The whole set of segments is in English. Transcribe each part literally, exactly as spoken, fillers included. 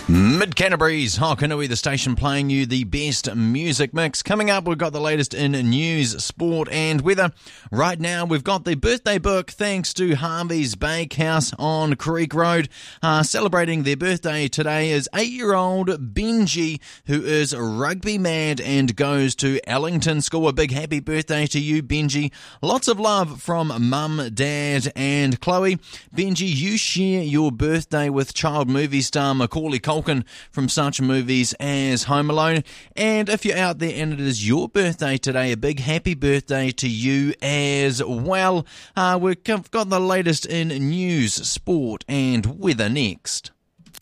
Mid Canterbury's Hokanui, the station playing you the best music mix. Coming up, we've got the latest in news, sport and weather. Right now, we've got the birthday book thanks to Harvey's Bakehouse on Creek Road. Uh, celebrating their birthday today is eight-year-old Benji, who is rugby mad and goes to Ellington School. A big happy birthday to you, Benji. Lots of love from Mum, Dad and Chloe. Benji, you share your birthday with child movie star Macaulay Culkin from such movies as Home Alone. And if you're out there and it is your birthday today, a big happy birthday to you as well. Uh, we've got the latest in news, sport and weather next.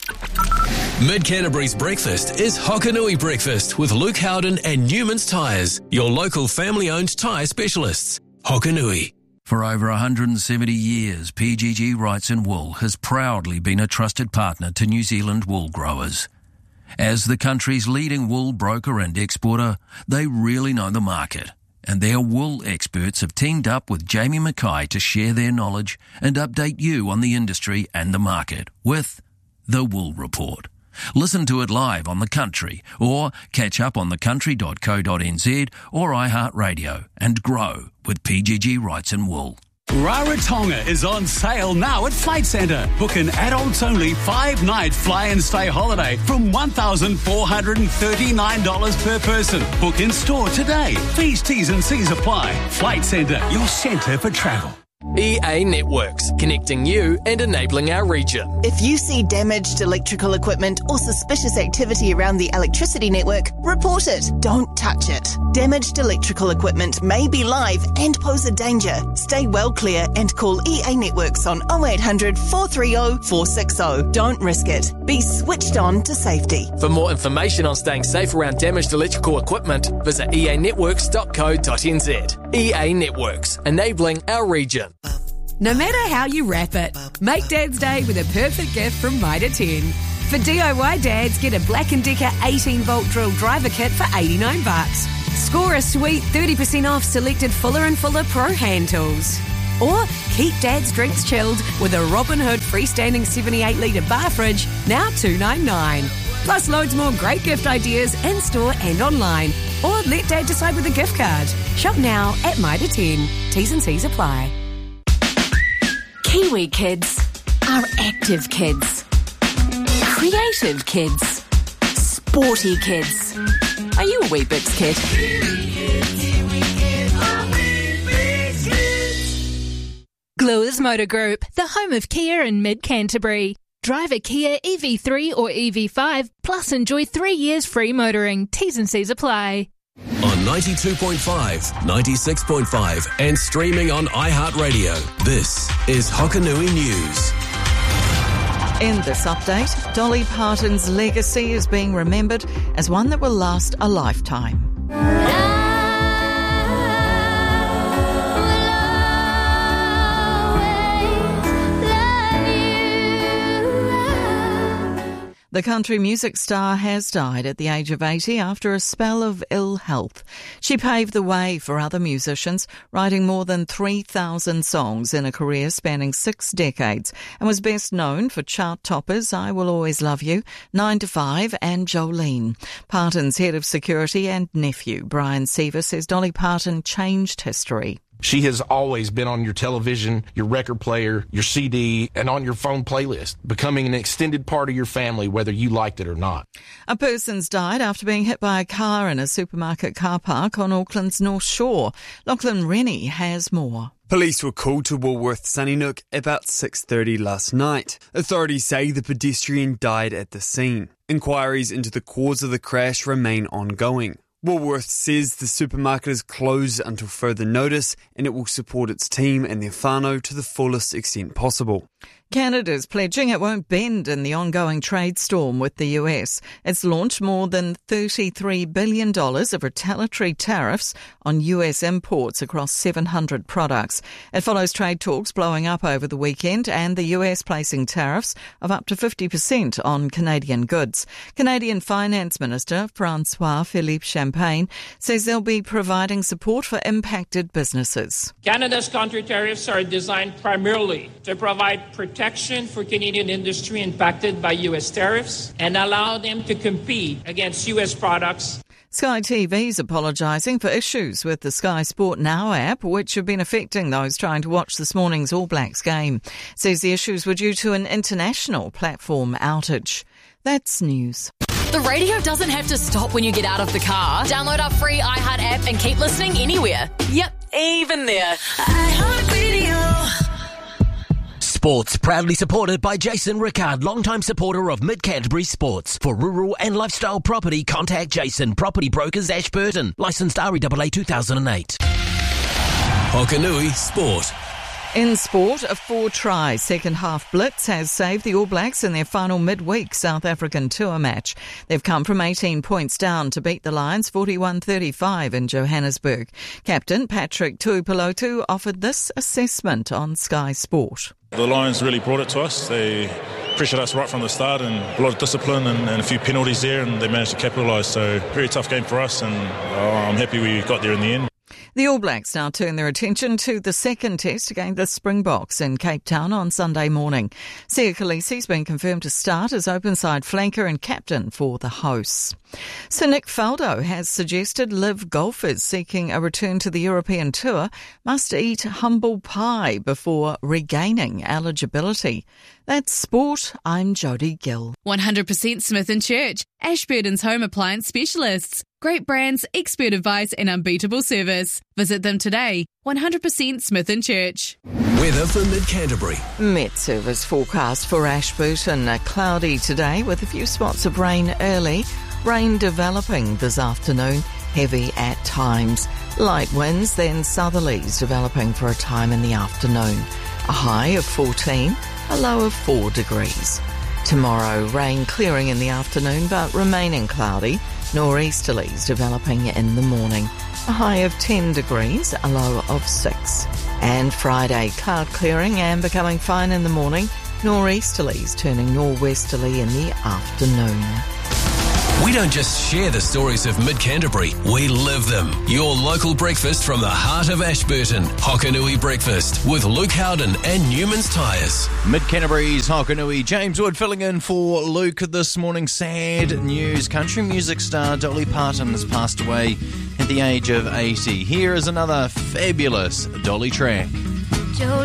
Mid Canterbury's breakfast is Hokanui Breakfast with Luke Howden and Newman's Tyres, your local family-owned tyre specialists. Hokanui. For over one hundred seventy years, P G G Wrights and Wool has proudly been a trusted partner to New Zealand wool growers. As the country's leading wool broker and exporter, they really know the market, and their wool experts have teamed up with Jamie Mackay to share their knowledge and update you on the industry and the market with The Wool Report. Listen to it live on The Country or catch up on the country dot co dot n z or iHeartRadio and grow with P G G Wrights and Wool. Rarotonga is on sale now at Flight Centre. Book an adults-only five-night fly-and-stay holiday from one thousand four hundred thirty-nine dollars per person. Book in store today. Fees, T's and C's apply. Flight Centre, your centre for travel. E A Networks, connecting you and enabling our region. If you see damaged electrical equipment or suspicious activity around the electricity network, report it. Don't touch it. Damaged electrical equipment may be live and pose a danger. Stay well clear and call E A Networks on oh eight hundred, four three oh, four six oh. Don't risk it. Be switched on to safety. For more information on staying safe around damaged electrical equipment, visit e a networks dot co dot n z. E A Networks, enabling our region. No matter how you wrap it, make Dad's Day with a perfect gift from Mitre ten. For D I Y dads, get a Black and Decker eighteen volt drill driver kit for eighty-nine bucks. Score a sweet thirty percent off selected Fuller and Fuller Pro hand tools. Or keep Dad's drinks chilled with a Robin Hood freestanding seventy-eight litre bar fridge, now two ninety-nine. Plus loads more great gift ideas in store and online. Or let Dad decide with a gift card. Shop now at Mitre ten. T's and C's apply. Kiwi kids are active kids, creative kids, sporty kids. Are you a Weet-Bix kid? Gluers Motor Group, the home of Kia in Mid Canterbury. Drive a Kia E V three or E V five, plus enjoy three years free motoring. T's and C's apply. On ninety-two point five, ninety-six point five and streaming on iHeartRadio, this is Hokanui News. In this update, Dolly Parton's legacy is being remembered as one that will last a lifetime. The country music star has died at the age of eighty after a spell of ill health. She paved the way for other musicians, writing more than three thousand songs in a career spanning six decades, and was best known for chart toppers I Will Always Love You, Nine to Five and Jolene. Parton's head of security and nephew, Brian Seaver, says Dolly Parton changed history. She has always been on your television, your record player, your C D, and on your phone playlist, becoming an extended part of your family, whether you liked it or not. A person's died after being hit by a car in a supermarket car park on Auckland's North Shore. Lachlan Rennie has more. Police were called to Woolworth Sunnysnook about six thirty last night. Authorities say the pedestrian died at the scene. Inquiries into the cause of the crash remain ongoing. Woolworths says the supermarket is closed until further notice, and it will support its team and their whānau to the fullest extent possible. Canada's pledging it won't bend in the ongoing trade storm with the U S. It's launched more than thirty-three billion dollars of retaliatory tariffs on U S imports across seven hundred products. It follows trade talks blowing up over the weekend and the U S placing tariffs of up to fifty percent on Canadian goods. Canadian Finance Minister Francois Philippe Champagne says they'll be providing support for impacted businesses. Canada's counter tariffs are designed primarily to provide protection protection for Canadian industry impacted by U S tariffs and allow them to compete against U S products. Sky T V's apologising for issues with the Sky Sport Now app, which have been affecting those trying to watch this morning's All Blacks game. It says the issues were due to an international platform outage. That's news. The radio doesn't have to stop when you get out of the car. Download our free iHeart app and keep listening anywhere. Yep, even there. iHeart Radio. Sports proudly supported by Jason Rickard, longtime supporter of Mid Canterbury Sports. For rural and lifestyle property, contact Jason, Property Brokers, Ashburton. Licensed R E A A two thousand eight. Hokanui Sport. In sport, a four-try second-half blitz has saved the All Blacks in their final midweek South African tour match. They've come from eighteen points down to beat the Lions forty-one thirty-five in Johannesburg. Captain Patrick Tuipulotu offered this assessment on Sky Sport. The Lions really brought it to us. They pressured us right from the start, and a lot of discipline and, and a few penalties there, and they managed to capitalise. So very tough game for us, and uh, I'm happy we got there in the end. The All Blacks now turn their attention to the second test against the Springboks in Cape Town on Sunday morning. Sia Khaleesi's been confirmed to start as open-side flanker and captain for the hosts. Sir Nick Faldo has suggested live golfers seeking a return to the European Tour must eat humble pie before regaining eligibility. That's sport. I'm Jodie Gill. one hundred percent Smith and Church, Ashburton's home appliance specialists. Great brands, expert advice and unbeatable service. Visit them today. one hundred percent Smith and Church. Weather for Mid-Canterbury. Met Service forecast for Ashburton. Uh, cloudy today with a few spots of rain early. Rain developing this afternoon. Heavy at times. Light winds, then southerlies developing for a time in the afternoon. A high of fourteen, a low of four degrees. Tomorrow, rain clearing in the afternoon but remaining cloudy. Nor'easterlies developing in the morning. A high of ten degrees, a low of six. And Friday, cloud clearing and becoming fine in the morning. Nor'easterlies turning nor'westerly in the afternoon. We don't just share the stories of Mid-Canterbury, we live them. Your local breakfast from the heart of Ashburton. Hokanui Breakfast with Luke Howden and Newman's Tyres. Mid-Canterbury's Hokanui. James Wood filling in for Luke this morning. Sad news. Country music star Dolly Parton has passed away at the age of eighty. Here is another fabulous Dolly track.